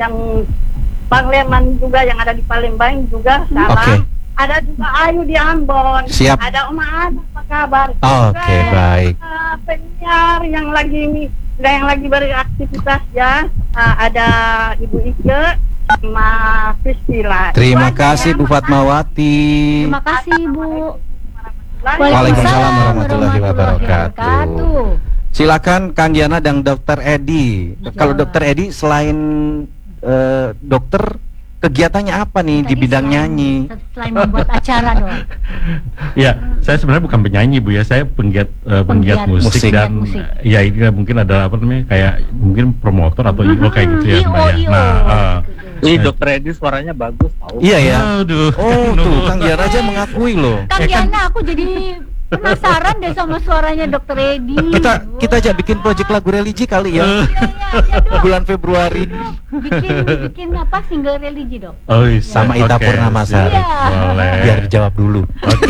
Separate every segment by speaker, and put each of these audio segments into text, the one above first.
Speaker 1: yang Bang Leman juga yang ada di Palembang juga salam.
Speaker 2: Oke.
Speaker 1: Ada juga Ayu di Ambon.
Speaker 2: Siap.
Speaker 1: Ada Oma Ada, apa kabar?
Speaker 2: Oke, baik.
Speaker 1: Penyiar yang lagi beraktivitas ya. Ada Ibu Ike sama Priscila.
Speaker 2: Terima kasih Bu Fatmawati.
Speaker 3: Terima kasih Bu.
Speaker 2: Waalaikumsalam warahmatullahi wabarakatuh. Silakan Kang Yana dan Dokter Edi. Kalau Dokter Edi selain dokter, kegiatannya apa nih di bidang nyanyi?
Speaker 3: Selain membuat acara dong.
Speaker 4: Ya, saya sebenarnya bukan penyanyi Bu ya, saya penggiat musik dan
Speaker 3: musik.
Speaker 4: ya ini mungkin ada apa namanya kayak mungkin promotor atau IO kayak gitu ya Mbak ya. Nah,
Speaker 5: Ini Dokter Edi suaranya bagus tahu.
Speaker 2: Iya ya.
Speaker 4: aduh.
Speaker 2: Oh tuh Kang Yana aja mengakui loh.
Speaker 3: Kang Yana, aku jadi penasaran deh sama suaranya Dokter Edi.
Speaker 2: Kita aja bikin proyek lagu religi kali ya.
Speaker 3: Iya dong.
Speaker 2: Bulan Februari.
Speaker 3: Bikin apa single religi dong?
Speaker 4: Oh,
Speaker 2: Sama Ita
Speaker 4: oke,
Speaker 2: Purnamasari.
Speaker 3: Iya.
Speaker 4: Boleh.
Speaker 2: Biar dijawab dulu.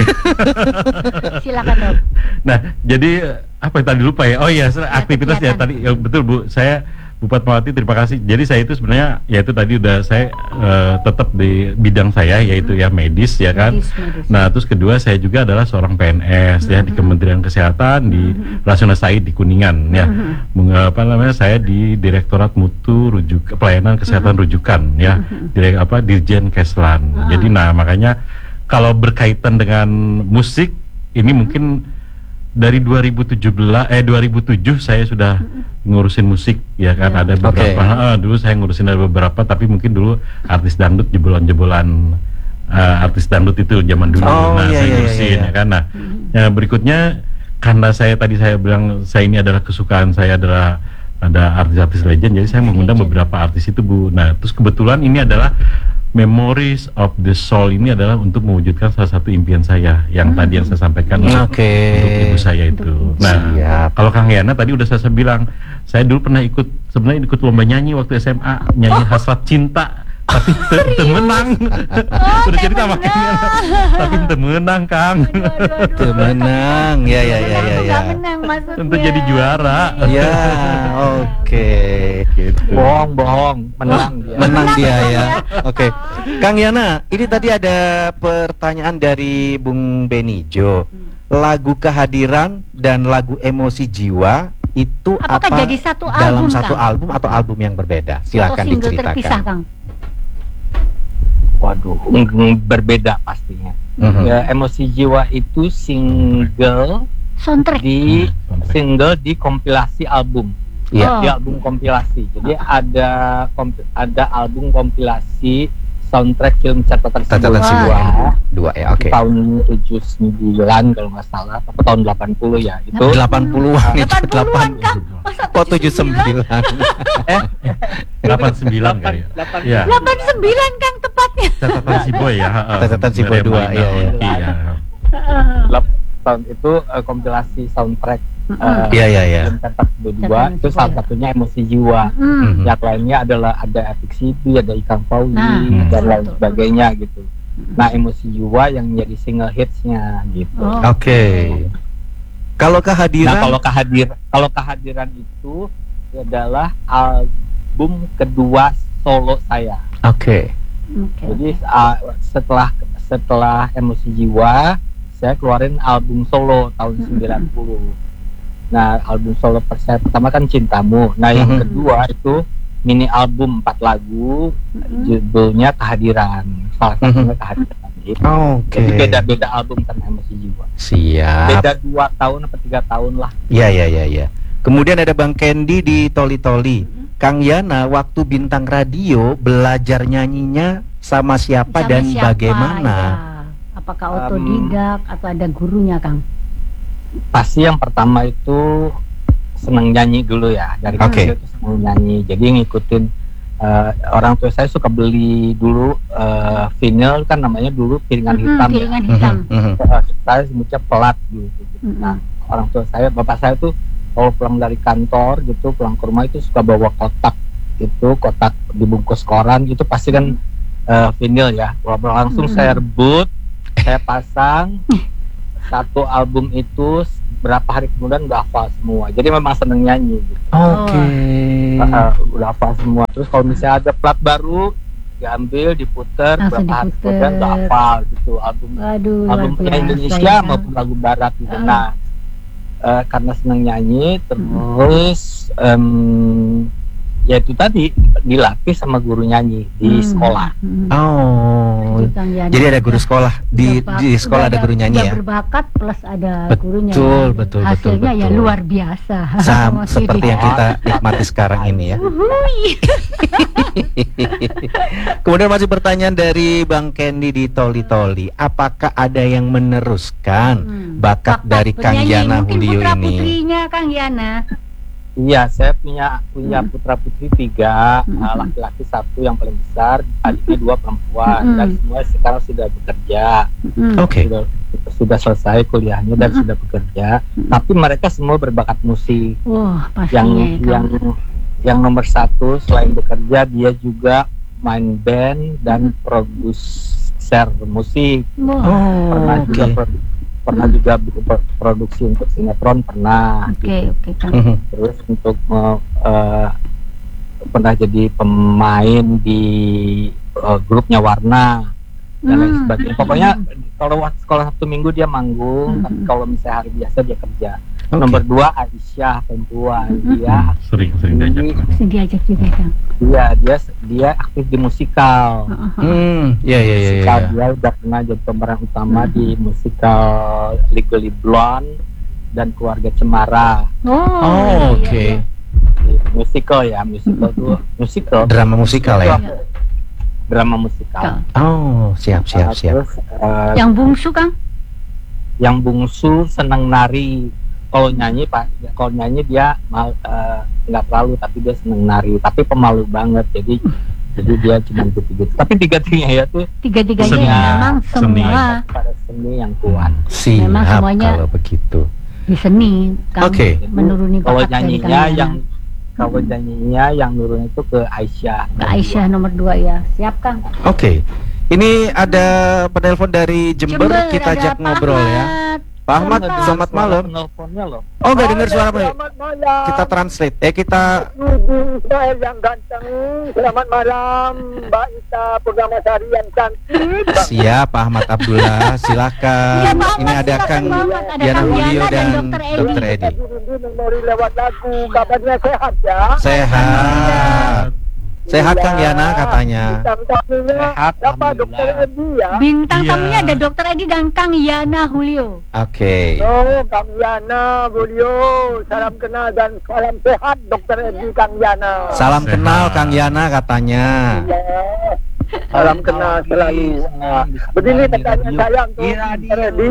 Speaker 3: Silakan dong.
Speaker 4: Nah, jadi apa yang tadi lupa ya? Oh iya, aktivitas ya
Speaker 3: kegiatan.
Speaker 4: tadi ya, betul Bu. Saya Bu Fatmawati terima kasih. Jadi saya itu sebenarnya ya itu tadi udah saya tetap di bidang saya yaitu ya medis ya kan.
Speaker 3: Medis.
Speaker 4: Nah, terus kedua saya juga adalah seorang PNS ya di Kementerian Kesehatan di Rasuna Said di Kuningan ya. Apa namanya? Saya di Direktorat Mutu Pelayanan Kesehatan Rujukan ya. Dirjen Keslan. Jadi nah makanya kalau berkaitan dengan musik ini mungkin dari 2007 saya sudah ngurusin musik ya kan, ada beberapa dulu saya ngurusin ada beberapa, tapi mungkin dulu artis dangdut jebolan artis dangdut itu zaman dulu. Saya ngurusin ya kan. Nah, berikutnya karena saya bilang saya ini adalah kesukaan saya adalah ada artis-artis legend, jadi saya mengundang beberapa artis itu Bu. Nah, terus kebetulan ini adalah Memories of the Soul ini adalah untuk mewujudkan salah satu impian saya yang tadi yang saya sampaikan untuk ibu saya itu. Nah, kalau Kang Yana tadi udah saya bilang, saya dulu pernah ikut lomba nyanyi waktu SMA, nyanyi Hasrat Cinta, tapi temenang. Udah cerita makanya, tapi temenang Kang.
Speaker 2: Temenang, ya.
Speaker 3: Menang maksudnya.
Speaker 4: Untuk jadi juara.
Speaker 2: Ya, oke. Gitu.
Speaker 5: Bohong, menang dia.
Speaker 2: Menang dia ya. Oke. Kang Yana, ini tadi ada pertanyaan dari Bung Benijo. Lagu Kehadiran dan lagu Emosi Jiwa itu
Speaker 3: apakah
Speaker 2: apa
Speaker 3: jadi satu
Speaker 2: dalam
Speaker 3: album,
Speaker 2: satu
Speaker 3: Kang?
Speaker 2: album atau album yang berbeda? Silakan
Speaker 3: Atau single terpisah,
Speaker 2: diceritakan.
Speaker 3: Kang?
Speaker 5: Waduh, berbeda pastinya. Ya, Emosi Jiwa itu single
Speaker 3: Soundtrack.
Speaker 5: di kompilasi album.
Speaker 2: Iya.
Speaker 5: Di album kompilasi. Jadi ada album kompilasi soundtrack film Catatan Si
Speaker 2: Dua ya, oke.
Speaker 5: Tahun 79 kalau nggak salah, atau tahun 80 ya. Itu
Speaker 2: 80-an itu
Speaker 3: 80-an Kang. Masa
Speaker 2: Kok 79?
Speaker 4: 89 kali ya. Iya.
Speaker 3: 89 Kang tepatnya.
Speaker 4: Catatan Si Boy ya.
Speaker 2: Catatan Si Boy 2, iya.
Speaker 5: tahun itu kompilasi soundtrack
Speaker 2: Iya.
Speaker 5: film Catatan Si Boy 2 itu salah satunya Emosi Jiwa. Yang lainnya adalah ada Epic City, ada Ikang Pauli dan lain sebagainya gitu. Nah, Emosi Jiwa yang jadi single hitsnya gitu.
Speaker 2: Oke. Kalau Kehadiran?
Speaker 5: Nah, kalau kehadiran itu adalah album kedua solo saya.
Speaker 2: Oke.
Speaker 5: Jadi setelah Emosi Jiwa, saya keluarin album solo tahun 90. Nah, album solo saya pertama kan Cintamu. Nah, yang kedua itu mini album 4 lagu, judulnya Kehadiran. Salah satunya Kehadiran.
Speaker 2: Oke.
Speaker 5: Jadi beda-beda album karena Emosi Jiwa.
Speaker 2: Siap.
Speaker 5: Beda 2 tahun atau 3 tahun lah.
Speaker 2: Iya. Kemudian ada Bang Kendi di Toli-Toli. Kang Yana waktu bintang radio belajar nyanyinya sama siapa dan bagaimana?
Speaker 3: Ya. Apakah otodidak atau ada gurunya, Kang?
Speaker 5: Pasti yang pertama itu senang nyanyi dulu ya, dari kecil itu senang nyanyi. Jadi ngikutin orang tua saya suka beli dulu vinyl, kan namanya dulu piringan hitam.
Speaker 3: Piringan hitam.
Speaker 5: Saya sebutnya pelat gitu. Nah, orang tua saya, bapak saya tuh kalau pulang dari kantor gitu, pulang ke rumah itu suka bawa kotak dibungkus koran gitu, pasti kan vinyl ya. Langsung saya rebut, saya pasang satu album itu berapa hari kemudian udah hafal semua. Jadi memang seneng nyanyi gitu.
Speaker 2: Oke.
Speaker 5: Udah hafal semua. Terus kalau misalnya ada plat baru diambil, diputer,
Speaker 3: Langsung
Speaker 5: berapa hari
Speaker 3: diputer.
Speaker 5: kemudian udah hafal gitu. Album
Speaker 3: Waduh, luar
Speaker 5: punya
Speaker 3: biasa
Speaker 5: Indonesia
Speaker 3: ya.
Speaker 5: maupun lagu barat gitu. Nah, karena senang nyanyi terus ya itu tadi dilatih sama guru nyanyi di sekolah.
Speaker 2: Oh.
Speaker 3: Itu Kang Yana.
Speaker 2: Jadi ada guru sekolah di sekolah ada guru nyanyi ya.
Speaker 3: Berbakat plus ada
Speaker 2: Betul,
Speaker 3: gurunya.
Speaker 2: betul,
Speaker 3: Hasilnya ya
Speaker 2: betul.
Speaker 3: luar biasa.
Speaker 2: Sama
Speaker 3: Mas
Speaker 2: seperti
Speaker 3: Yudi.
Speaker 2: yang kita nikmati sekarang ini ya.
Speaker 3: Uhuy.
Speaker 2: Kemudian masih pertanyaan dari Bang Kendi di Toli-Toli. Apakah ada yang meneruskan bakat dari Kang
Speaker 3: penyanyi.
Speaker 2: Yana
Speaker 3: Mungkin
Speaker 2: Julio
Speaker 3: putra
Speaker 2: ini?
Speaker 3: putrinya Kang Yana.
Speaker 5: Iya, saya punya putra putri 3, laki-laki 1 yang paling besar, adiknya 2 perempuan, dan semua sekarang sudah bekerja.
Speaker 2: Oke.
Speaker 5: Sudah selesai kuliahnya dan sudah bekerja. Tapi mereka semua berbakat musik.
Speaker 3: Wah,
Speaker 5: yang
Speaker 3: pastinya ya, Kang.
Speaker 5: yang nomor 1 selain bekerja dia juga main band dan produser musik.
Speaker 3: Wah.
Speaker 5: Pernah juga bikin produksi untuk sinetron pernah.
Speaker 3: Oke, Kang.
Speaker 5: Terus untuk pernah jadi pemain di grupnya Warna dan lain sebagainya. Pokoknya kalau sekolah Sabtu Minggu dia manggung, tapi kalau misalnya hari biasa dia kerja. Nomor 2 Aisyah perempuan, dia
Speaker 4: Sering diajak.
Speaker 3: Bisa diajak juga, Kang.
Speaker 5: dia aktif di musikal.
Speaker 2: Ya.
Speaker 5: Musikal dia udah pernah jadi pemeran utama di musikal Legally Blonde dan Keluarga Cemara.
Speaker 2: Oh, oke.
Speaker 5: Musical tuh musical.
Speaker 2: Drama musikal ya.
Speaker 5: Drama musikal.
Speaker 2: Oh, siap.
Speaker 5: Terus
Speaker 3: Yang bungsu, Kang?
Speaker 5: yang bungsu senang nari. Kalau nyanyi dia nggak terlalu, tapi dia senang nari, tapi pemalu banget. Jadi dia cuma gitu-gitu. Tapi tiga-tiganya ya tuh
Speaker 3: Tiga-tiganya
Speaker 4: Seni.
Speaker 3: memang
Speaker 4: Seni.
Speaker 3: semua
Speaker 5: pada seni yang kuat.
Speaker 3: Memang
Speaker 2: Siap
Speaker 3: semuanya
Speaker 2: kalau begitu.
Speaker 3: di seni, Kang.
Speaker 2: Oke.
Speaker 3: Menuruni
Speaker 5: Kalau
Speaker 3: bakat dari Kang
Speaker 5: nyanyinya
Speaker 3: Yana.
Speaker 5: yang nurun itu ke Aisyah.
Speaker 3: Ke Aisyah nomor 2 ya. Siap, Kang.
Speaker 2: Oke. Ini ada penelpon dari Jember, kita
Speaker 3: ada
Speaker 2: ajak ngobrol ya. Pak Ahmad, selamat malam.
Speaker 5: Penelponnya loh.
Speaker 2: Oh, nggak dengar suara Pak.
Speaker 1: Selamat malam.
Speaker 2: Kita translate. Kita
Speaker 1: Ibu Israel yang ganteng. Selamat malam, Mbak Ita Purnamasari yang cantik.
Speaker 2: siap Pak Ahmad Abdullah, silakan.
Speaker 3: Iya, Pak Ahmad,
Speaker 2: Ini ada
Speaker 3: silakan,
Speaker 2: Kang
Speaker 3: Pak Ahmad. Ada
Speaker 2: Yana
Speaker 3: Kang
Speaker 2: Julio
Speaker 3: Yana dan
Speaker 2: dan
Speaker 3: Dr. Edi.
Speaker 2: Dr. Edi.
Speaker 1: Rindu memori lewat lagu. Kabarnya sehat ya?
Speaker 2: Sehat. Sehat Kang Yana katanya.
Speaker 1: Bintang tamunya
Speaker 5: Sehat,
Speaker 1: siapa? Dokter
Speaker 5: alhamdulillah.
Speaker 1: Edi ya?
Speaker 3: Bintang
Speaker 4: Iya.
Speaker 3: tamunya ada Dr. Edi dan Kang Yana Julio.
Speaker 2: Oke.
Speaker 1: Oh, Kang Yana, Julio, salam kenal dan salam sehat Dokter Edi Kang Yana.
Speaker 2: Salam
Speaker 4: Sehat.
Speaker 2: kenal Kang Yana katanya.
Speaker 1: Ya, salam kenal selalu. Nah, begini pertanyaan saya untuk Dokter Edi.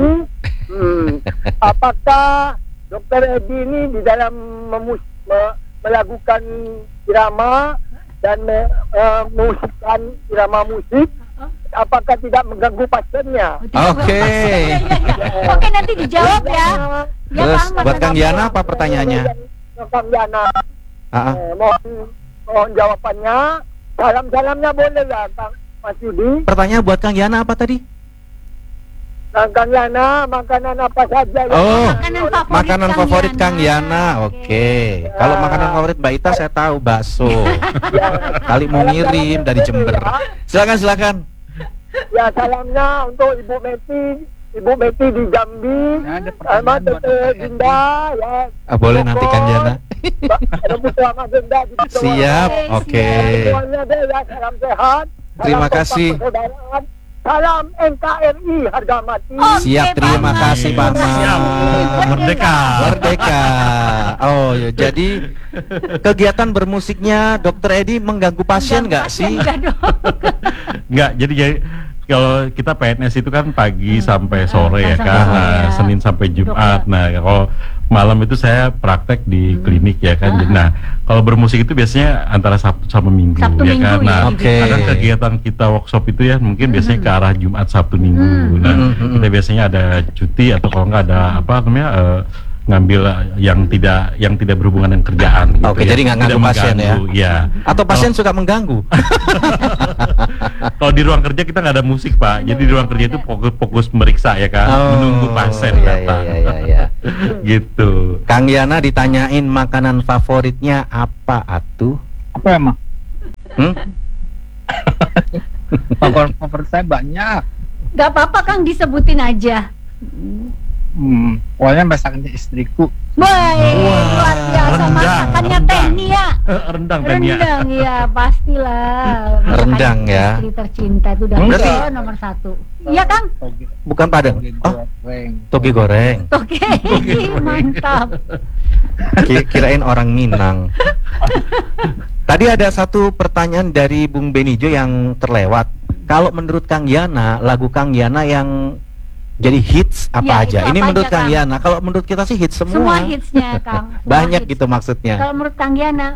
Speaker 1: Apakah Dokter Edi ini di dalam melakukan irama dan memusikkan irama musik, apakah tidak mengganggu pasiennya?
Speaker 2: Oke.
Speaker 3: Oke, nanti dijawab ya. Ya,
Speaker 2: Terus
Speaker 3: Kang,
Speaker 2: buat Kang
Speaker 3: Yana.
Speaker 2: Yana apa pertanyaannya?
Speaker 1: Kang Yana,
Speaker 2: Ah, ah.
Speaker 1: mohon jawabannya. Salam-salamnya boleh ya, Kang Mas Yudi.
Speaker 2: Pertanyaan buat Kang Yana apa tadi?
Speaker 1: Kang Yana, makanan apa saja ya?
Speaker 2: Oh,
Speaker 3: Makanan favorit
Speaker 2: Kang Yana. Oke. Kalau makanan favorit Mbak Ita saya tahu bakso. Kali mau ngirim dari Jember. Silakan.
Speaker 1: Ya, salamnya untuk Ibu Meti di Jambi, sama Tete Dinda ya.
Speaker 2: Boleh nanti Kang Yana.
Speaker 1: Ada Putra Mas Dinda di situ.
Speaker 2: Siap. Oke.
Speaker 1: Semuanya deh ya, salam sehat.
Speaker 2: Terima
Speaker 1: Salam
Speaker 2: kasih.
Speaker 1: kompak persaudaraan. Salam NKRI harga mati.
Speaker 2: Siap, terima kasih Pak
Speaker 4: Siap.
Speaker 2: Ahmad.
Speaker 4: Merdeka.
Speaker 2: Merdeka. Oh, ya, jadi kegiatan bermusiknya Dokter Edi mengganggu pasien nggak sih?
Speaker 4: Enggak, jadi kalau kita PNS itu kan pagi sampai sore ya
Speaker 3: sampai
Speaker 4: kan,
Speaker 3: sore
Speaker 4: nah,
Speaker 3: ya.
Speaker 4: Senin sampai Jumat. Nah, kalau malam itu saya praktek di klinik ya kan. Nah, kalau bermusik itu biasanya antara Sabtu sama Minggu
Speaker 3: Sabtu
Speaker 4: ya
Speaker 3: Minggu
Speaker 4: kan.
Speaker 3: ya.
Speaker 4: Nah,
Speaker 2: Oke.
Speaker 4: kadang kegiatan kita workshop itu ya mungkin biasanya ke arah Jumat Sabtu Minggu. Nah, kita biasanya ada cuti atau kalau nggak ada apa namanya ngambil yang tidak berhubungan dengan kerjaan. Gitu,
Speaker 2: Oke, jadi nggak
Speaker 4: Tidak
Speaker 2: ganggu pasien
Speaker 4: mengganggu, ya.
Speaker 2: Atau pasien suka mengganggu?
Speaker 4: Kalau di ruang kerja kita nggak ada musik Pak, jadi di ruang kerja itu fokus meriksa ya kan, menunggu pasien
Speaker 2: iya,
Speaker 4: datang.
Speaker 2: iya.
Speaker 4: Gitu.
Speaker 2: Kang Yana ditanyain makanan favoritnya apa atuh?
Speaker 5: Apa emang?
Speaker 2: Hmm?
Speaker 5: Favorit saya banyak.
Speaker 3: Gak apa-apa Kang, disebutin aja.
Speaker 5: Pokoknya masakannya istriku.
Speaker 3: Boy, luar biasa masakannya Tenia.
Speaker 4: Rendang Tenia.
Speaker 3: Rendang ya, pastilah.
Speaker 2: Rendang ya.
Speaker 3: Istri tercinta itu udah
Speaker 2: Berarti
Speaker 3: nomor 1. Iya Kang.
Speaker 2: Bukan Padang. Oh, toge goreng.
Speaker 3: Oke, mantap.
Speaker 2: Kirain orang Minang. Tadi ada satu pertanyaan dari Bung Benijo yang terlewat. Kalau menurut Kang Yana, lagu Kang Yana yang jadi hits apa
Speaker 3: Ya,
Speaker 2: aja?
Speaker 3: itu
Speaker 2: Ini
Speaker 3: apa
Speaker 2: menurut
Speaker 3: aja,
Speaker 2: Kang
Speaker 3: Kang?
Speaker 2: Yana. Kalau menurut kita sih hits semua.
Speaker 3: Semua hitsnya Kang. Semua
Speaker 2: Banyak
Speaker 3: hits.
Speaker 2: gitu maksudnya.
Speaker 3: Kalau menurut Kang Yana,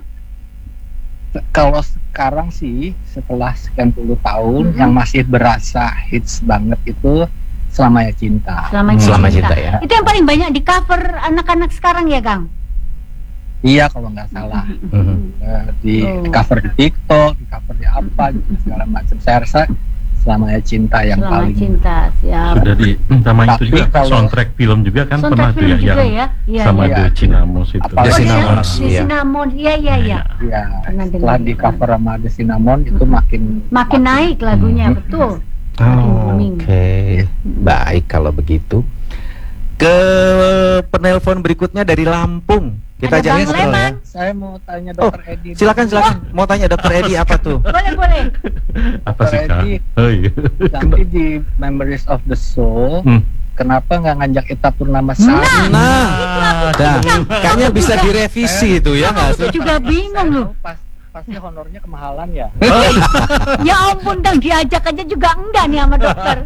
Speaker 5: Kalau sekarang sih setelah sekian puluh tahun yang masih berasa hits banget itu Selamanya Cinta.
Speaker 2: Selama Cinta ya.
Speaker 3: Itu yang paling banyak di cover anak-anak sekarang ya Kang?
Speaker 5: Iya kalau nggak salah. Di
Speaker 3: Oh.
Speaker 5: cover di TikTok, di cover di apa gitu segala macam. Saya rasa Selamanya Cinta yang
Speaker 3: Selama
Speaker 5: paling.
Speaker 3: Cinta, siap.
Speaker 4: Sudah namanya itu
Speaker 5: Tapi
Speaker 4: juga
Speaker 5: kalau-
Speaker 4: soundtrack film juga kan
Speaker 3: Soundtrack
Speaker 4: pernah tuh
Speaker 3: film
Speaker 4: ya
Speaker 3: juga
Speaker 4: yang
Speaker 3: ya? Iya,
Speaker 4: sama
Speaker 5: iya.
Speaker 4: The Cinnamons itu.
Speaker 5: Apa-
Speaker 2: The
Speaker 3: Oh,
Speaker 2: Cinnamons,
Speaker 3: di
Speaker 2: iya.
Speaker 3: Cinnamon, iya.
Speaker 5: Iya,
Speaker 3: Pernah
Speaker 5: setelah
Speaker 3: dengar.
Speaker 5: di cover sama The Cinnamon itu
Speaker 3: Makin naik lagunya, betul.
Speaker 2: Oh, Oke, baik kalau begitu. Ke penelpon berikutnya dari Lampung. Kita
Speaker 3: Ada
Speaker 2: aja
Speaker 3: Bang
Speaker 2: ngobrol ya.
Speaker 3: Leman.
Speaker 5: Saya mau tanya
Speaker 2: Oh,
Speaker 5: Dokter Edi.
Speaker 2: silakan. Mau tanya Dokter Edi apa tuh?
Speaker 3: Boleh.
Speaker 4: Apa sih Kak?
Speaker 5: Edi.
Speaker 4: Oh iya.
Speaker 5: Nanti di Memories of the Soul, kenapa nggak ngajak Ita Purnamasari?
Speaker 2: Nah, kayaknya bisa direvisi itu ya nggak sih?
Speaker 3: Aku juga bingung loh.
Speaker 5: Pasti honornya kemahalan ya.
Speaker 3: Ya ampun Kang, diajak aja juga enggak nih sama dokter.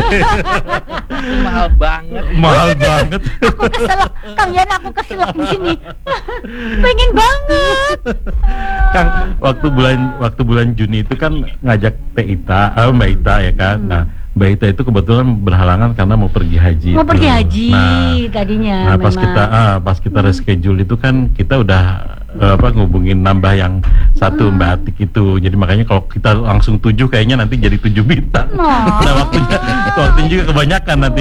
Speaker 5: Itu mahal banget.
Speaker 4: Mahal banget.
Speaker 3: Aku keselak, Kang Yana aku keselak di sini. Pengen banget.
Speaker 4: Kang, waktu bulan Juni itu kan ngajak Mbak Ita ya kan. Nah, Mbak Ita itu kebetulan berhalangan karena mau pergi haji.
Speaker 3: Mau pergi haji
Speaker 4: Nah,
Speaker 3: tadinya.
Speaker 4: pas kita reschedule itu kan kita udah ngubungin nambah yang satu Mbak Atik itu. Jadi makanya kalau kita langsung 7 kayaknya nanti jadi 7 bintang. Nah, waktunya juga kebanyakan nanti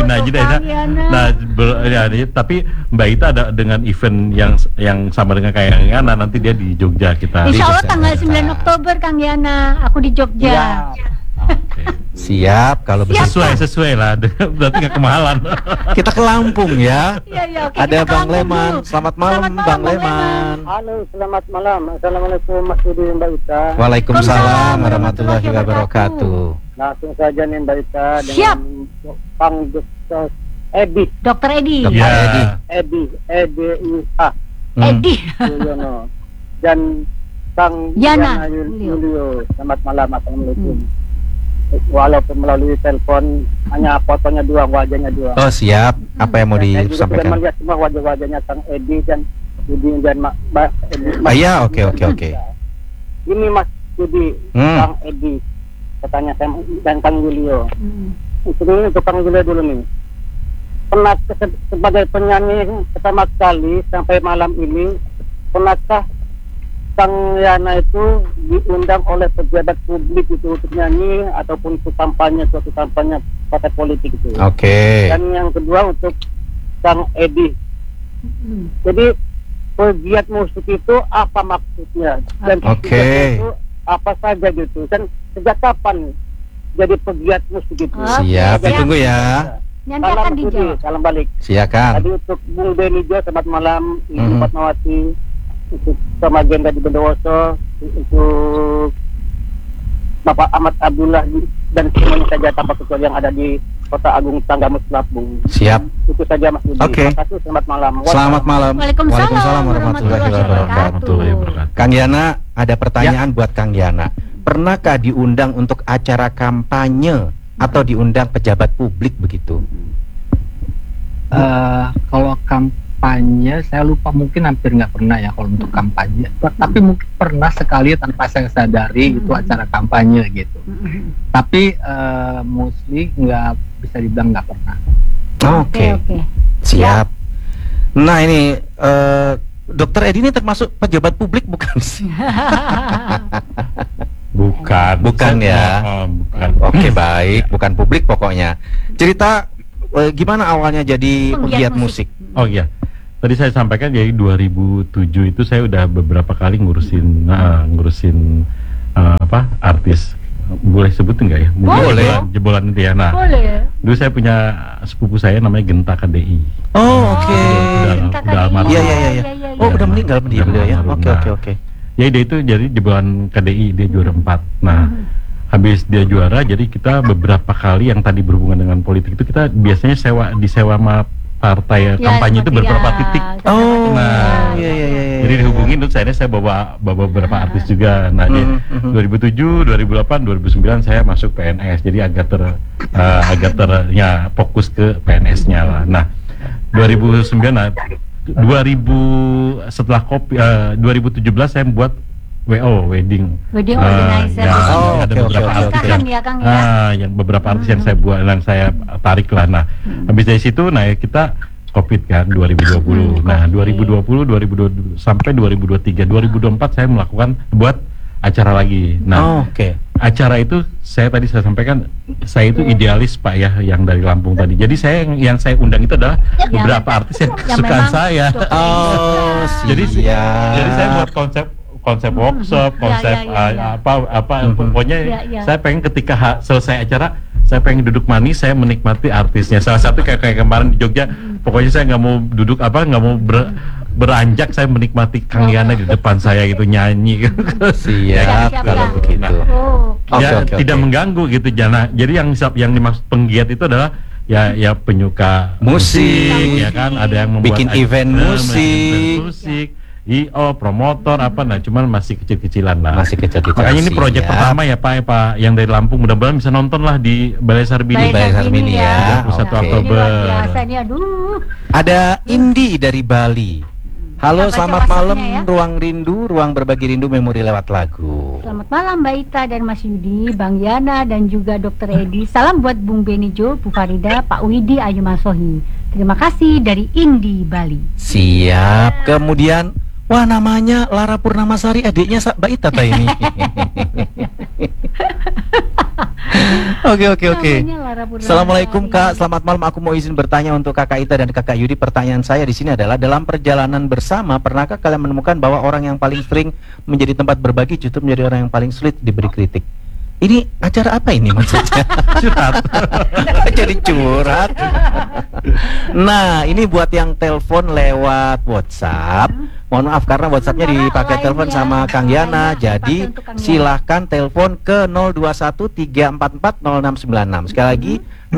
Speaker 4: tapi Mbak Ita ada dengan event yang sama dengan kayak Yana, nanti dia di Jogja kita.
Speaker 3: Insya Allah tanggal 9 Oktober Kang Yana, aku di Jogja.
Speaker 4: Oke.
Speaker 2: Siap kalau begitu.
Speaker 4: Sesuai lah, berarti nggak kemahalan.
Speaker 2: Kita ke Lampung ya.
Speaker 3: Iya, oke,
Speaker 2: Ada
Speaker 3: kita ke
Speaker 2: Bang
Speaker 3: Lampung
Speaker 2: Leman.
Speaker 3: dulu.
Speaker 2: Selamat malam
Speaker 3: Selamat
Speaker 2: Bang
Speaker 3: malam, Bang
Speaker 2: Leman.
Speaker 1: Halo, selamat malam. Assalamualaikum Mas Yudi Mbak Ita.
Speaker 2: Waalaikumsalam warahmatullahi wabarakatuh.
Speaker 1: Langsung saja nih Mbak Ita
Speaker 3: Siap.
Speaker 1: dengan Bang Dr. Edi.
Speaker 3: Dokter Edi.
Speaker 2: Dokter
Speaker 4: Ya.
Speaker 2: Edi.
Speaker 1: EDIA
Speaker 3: Edi.
Speaker 1: Yuliono dan Bang
Speaker 3: Yana
Speaker 1: Yulio. Selamat malam, assalamualaikum. Walaupun melalui telepon hanya fotonya doang, wajahnya doang.
Speaker 2: Oh siap. Apa yang mau
Speaker 1: Saya juga sudah
Speaker 2: disampaikan?
Speaker 1: melihat semua wajah-wajahnya Kang Edi dan Yudi dan Mbak Edi.
Speaker 2: Iya, oke.
Speaker 1: Ini Mas Yudi, Kang Edi, katanya saya dan Kang Yulio. Itu Kang Yulio dulu nih. Pernah sebagai penyanyi pertama kali sampai malam ini, pernahkah Kang Yana itu diundang oleh pejabat publik itu untuk nyanyi ataupun untuk suatu kampanye partai politik itu?
Speaker 2: Oke.
Speaker 1: Dan yang kedua untuk Kang Edi. Jadi pegiat musik itu apa maksudnya? Dan
Speaker 2: Oke.
Speaker 1: pegiat itu apa saja gitu? Dan sejak kapan jadi pegiat musik itu?
Speaker 2: Siap, ditunggu ya.
Speaker 3: Nanti akan
Speaker 1: Budi,
Speaker 3: dijawab.
Speaker 1: salam balik.
Speaker 2: Silakan.
Speaker 1: Tadi untuk Bung Benijo, selamat malam. Ibu Fatmawati, untuk sama agenda di Bondowoso, untuk Bapak Ahmad Abdullah dan semuanya saja tanpa kecuali yang ada di Kota Agung Tanggamus Lampung.
Speaker 2: Siap.
Speaker 1: Itu saja Mas Budi.
Speaker 2: Oke.
Speaker 1: Terima kasih, selamat malam.
Speaker 2: Selamat malam.
Speaker 3: Waalaikumsalam warahmatullahi
Speaker 4: wabarakatuh.
Speaker 2: Kang Yana, ada pertanyaan buat Kang Yana. Pernahkah diundang untuk acara kampanye atau diundang pejabat publik begitu?
Speaker 5: Kalau kampanye saya lupa, mungkin hampir nggak pernah ya kalau untuk kampanye. Tapi mungkin pernah sekali tanpa saya sadari itu acara kampanye gitu. Tapi mostly nggak bisa dibilang nggak pernah.
Speaker 2: Oke.
Speaker 3: Oke.
Speaker 2: Siap. Nah ini Dokter Edi ini termasuk pejabat publik bukan sih?
Speaker 4: Bukan.
Speaker 2: Bukan ya.
Speaker 4: Bukan.
Speaker 2: Oke baik, bukan publik pokoknya. Cerita gimana awalnya jadi pegiat musik?
Speaker 4: Oh iya. Tadi saya sampaikan jadi 2007 itu saya udah beberapa kali ngurusin artis. Boleh sebutin nggak ya?
Speaker 3: Boleh.
Speaker 4: Jebolan itu ya. Nah,
Speaker 3: Boleh.
Speaker 4: dulu saya punya sepupu saya namanya Genta KDI.
Speaker 2: Oh oke.
Speaker 4: Udah almarhum.
Speaker 2: Iya. Oh udah meninggal dia beliau ya. Oke.
Speaker 4: Ya dia itu jadi jebolan KDI, dia juara 4. Nah, habis dia juara, jadi kita beberapa kali yang tadi berhubungan dengan politik itu kita biasanya disewa sama partai kampanye itu beberapa titik.
Speaker 2: Oh,
Speaker 4: nah,
Speaker 2: iya.
Speaker 4: Jadi dihubungin terus saya bawa beberapa artis juga. Nah, di 2007, 2008, 2009 saya masuk PNS. Jadi agak fokus ke PNS-nya lah. Nah, 2009 setelah 2017 saya membuat wedding
Speaker 3: organizer.
Speaker 4: Ada beberapa artis yang beberapa artis yang saya buat, yang saya tarik lah. Nah, habis dari situ, kita COVID kan 2020. Nah, 2020 sampai 2023, 2024 saya buat acara lagi. Nah, acara itu saya sampaikan saya itu idealis Pak ya, yang dari Lampung tadi. Jadi yang saya undang itu adalah beberapa artis yang kesukaan saya. Jadi saya buat konsep workshop, pokoknya saya pengen ketika selesai acara saya pengen duduk manis, saya menikmati artisnya. Salah satu kayak kemarin di Jogja, pokoknya saya nggak mau duduk nggak mau beranjak, saya menikmati Kang Yana di depan saya gitu, nyanyi gitu.
Speaker 2: Siap kalau begitu.
Speaker 4: Tidak mengganggu gitu. Jadi yang dimaksud penggiat itu adalah ya penyuka musik, ya kan, ada yang membuat
Speaker 2: bikin event musik.
Speaker 4: Promotor cuman masih kecil-kecilan lah. Makanya ini proyek pertama ya Pak yang dari Lampung, mudah-mudahan bisa nonton lah di Balai Sarbini
Speaker 2: ya.
Speaker 4: 21 Oktober.
Speaker 2: Ada Indi dari Bali. Halo, selamat malam Ruang Rindu, ruang berbagi rindu memori lewat lagu.
Speaker 3: Selamat malam Mbak Ita dan Mas Yudi, Bang Yana dan juga Dokter Edi. Salam buat Bung Benijo, Bu Farida, Pak Widi, Ayu Masohi. Terima kasih dari Indi Bali.
Speaker 2: Siap. Kemudian namanya Lara Purnamasari, adiknya Mbak Ita ini. Oke. Assalamualaikum Kak, selamat malam. Aku mau izin bertanya untuk Kakak Ita dan Kakak Yudi. Pertanyaan saya di sini adalah, dalam perjalanan bersama, pernahkah kalian menemukan bahwa orang yang paling sering menjadi tempat berbagi justru menjadi orang yang paling sulit diberi kritik? Ini acara apa ini maksudnya? Curhat. Jadi curhat. Nah, ini buat yang telepon lewat WhatsApp. Mohon maaf karena WhatsAppnya dipakai telepon sama Kang Yana. Jadi silahkan telepon ke 0213440696. Sekali lagi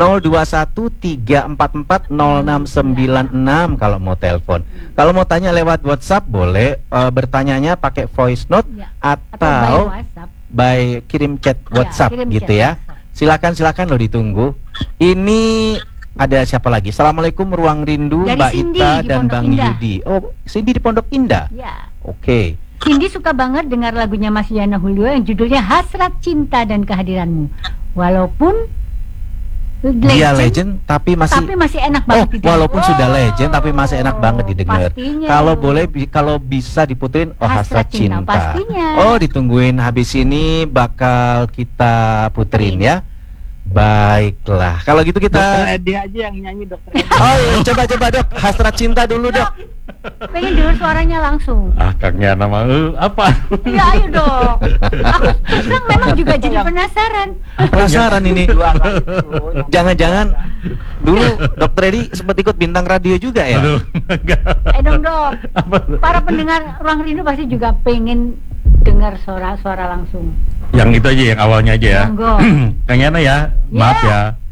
Speaker 2: 0213440696 kalau mau telepon. Kalau mau tanya lewat WhatsApp boleh, bertanyanya pakai voice note atau by kirim chat WhatsApp gitu ya. Silakan lo ditunggu. Ini ada siapa lagi? Assalamualaikum Ruang Rindu, dari Mbak Cindy, Ita dan Bang Yudi. Oh, Cindy di Pondok Indah. Ya. Oke.
Speaker 3: Cindy suka banget dengar lagunya Mas Yana Julio yang judulnya Hasrat Cinta dan Kehadiranmu. Walaupun
Speaker 2: dia legend tapi masih
Speaker 3: enak banget didengar.
Speaker 2: Walaupun sudah legend tapi masih enak banget didengar. Kalau bisa diputerin Hasrat Cinta.
Speaker 3: Pastinya.
Speaker 2: Oh, ditungguin habis ini bakal kita puterin ya. Baiklah. Kalau gitu kita
Speaker 1: Dokter Edi aja yang nyanyi, Dokter Edi.
Speaker 2: Oh, iya, coba Dok. Hasrat Cinta dulu, Dok.
Speaker 3: Pengen denger suaranya langsung.
Speaker 4: Kang Yana apa?
Speaker 3: Ya ayo Dok. Aku terus memang juga jadi penasaran.
Speaker 2: Penasaran ini. Jangan-jangan dulu Dokter Edi sempat ikut bintang radio juga ya?
Speaker 4: Aduh,
Speaker 3: dong Dok. Para pendengar Ruang Rindu pasti juga pengen dengar suara langsung.
Speaker 4: Yang itu aja, yang awalnya aja ya. Kang Yana ya, maaf ya.